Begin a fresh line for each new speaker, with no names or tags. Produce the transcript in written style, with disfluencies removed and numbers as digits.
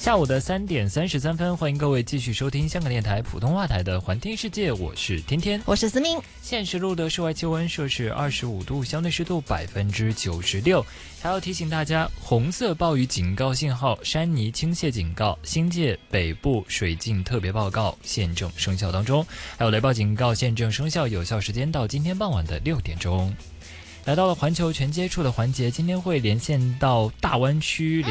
下午的3点33分，欢迎各位继续收听香港电台普通话台的环听世界，我是天天，
我是思明。
现时录的室外气温摄氏25度，相对湿度96%。还要提醒大家，红色暴雨警告信号、山泥倾泻警告、新界北部水浸特别报告现正生效当中，还有雷暴警告现正生效，有效时间到今天傍晚的6点钟。来到了环球全接触的环节，今天会连线到大湾区。